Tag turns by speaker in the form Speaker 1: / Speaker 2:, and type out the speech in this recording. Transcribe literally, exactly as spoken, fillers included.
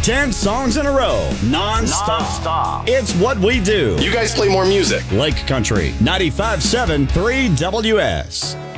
Speaker 1: ten songs in a row, non-stop.
Speaker 2: Non-stop.
Speaker 1: It's what we do.
Speaker 3: You guys play more music.
Speaker 1: Lake Country, ninety-five point seven, three W S.